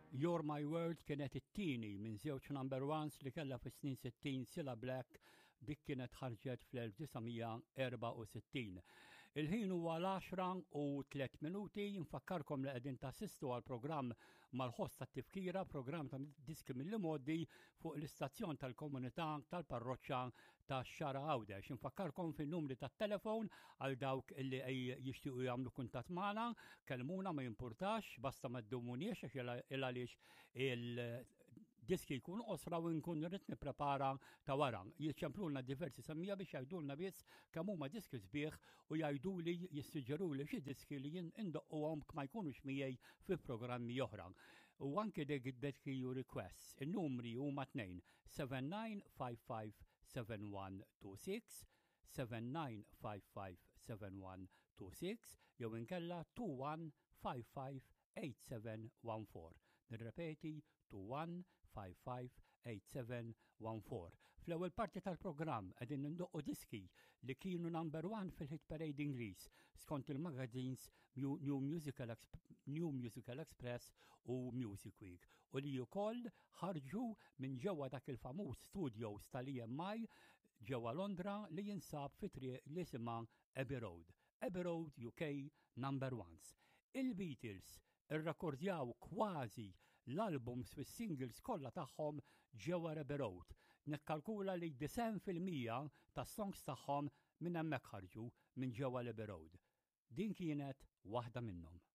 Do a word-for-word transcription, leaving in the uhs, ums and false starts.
You're My World kienet it-tieni minn żewġ number ones li kellha fis-snin sittin Cilla Black, dik kienet ħarġet fl-1964. Il-ħin huwa l-għaxra u tliet minuti, nfakkarkom li qegħdin tassistu għal programm mal-ħoss tat-tifkira, programm ta' diski mill-modi fuq l-istazzjon tal-komunità tal-parroċċa ta' Xara Għawdex. Nfakkarkom fin-numri tat-telefon għal dawk illi jixtiequ jagħmlu kuntatt magħna, kellmuna ma jimpurtax, basta ma ddumuniex għax il-diski jkun osra u nkun rrid nipprepara ta' wara. Jiċċemplulna diversi semmija biex jgħidulna biss kemm huma diski sbieħ u jgħiduli jissiġġeruli xi diski li jindoqquhom ma jkunux miegħi fi programmi oħra. U anke dik id-diski requests. In-numri huma tnejn seven nine five five seven one two six seven nine five five seven one two six jew inkella two one five five eight seven one four. Nirrepeti two one five five eight seven one four. Fl-ewwel parti tal-programm qegħdin nindoqqu diski li kienu number one fil-Hit Parade Ingliż skont il-magazines New Musical, New Musical Express u Music Week u li wkoll ħarġu minn ġewwa dak il-famuż studios tal-E M I ġewwa Londra li jinsab fi triq li isimha Abbey Road. Abbey Road U K number ones. Il-Beatles irrakordjaw kważi l-albums fis singles kollha tagħhom ġewwa Abbey Road. Nikkalkula li design fil-mija tas-songs tagħhom minn hemmhekk ħarġu minn ġewwa Abbey Road. Din kienet waħda minnhom.